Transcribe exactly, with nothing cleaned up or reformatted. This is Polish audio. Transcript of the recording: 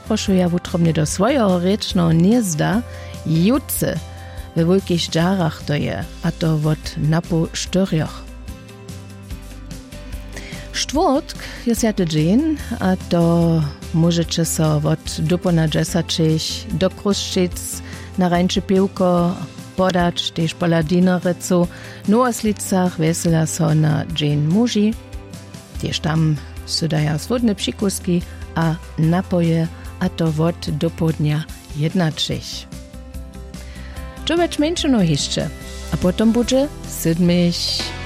zaprošuja wutrobne do swojego rečného gniezda jutce we wielkich dżarach to je, a to wot napo štyrjoch. Štwórtk je siaty dzień, a to możecie so wot dupona dżesačich do Kruščic na rańcze piłko podać, też poladinorycu, no a slicach wesela so na dzień muži, też tam sudaja swodne psikuski a napoje, a to wot do południa jednačich. Čo več menšino jeszcze, a potom bude siedmich.